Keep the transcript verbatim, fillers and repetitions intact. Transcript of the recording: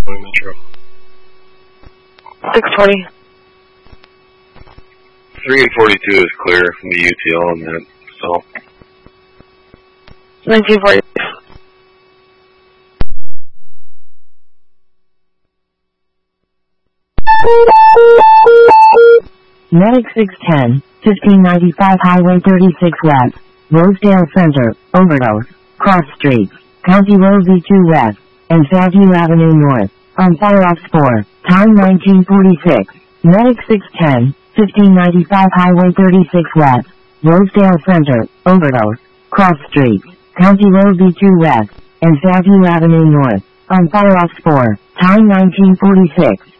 Metro. six twenty. three and forty-two is clear from the U T L on that, so. nineteen forty. Medic six ten, fifteen ninety-five Highway thirty-six West, Rosedale Center, Overdose, Cross Streets, County Road V two West, and Fairview Avenue North, on fire off four, time nineteen forty-six. Medic six ten, fifteen ninety-five Highway thirty-six West, Rosedale Center, Overdose, Cross Streets, County Road V two West, and Fairview Avenue North, on fire off four, time nineteen forty-six.